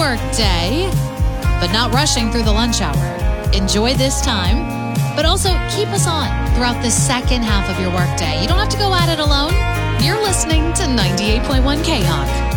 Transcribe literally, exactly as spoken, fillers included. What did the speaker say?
workday, but not rushing through the lunch hour. Enjoy this time, but also keep us on throughout the second half of your workday. You don't have to go at it alone. You're listening to ninety-eight point one K-Hawk.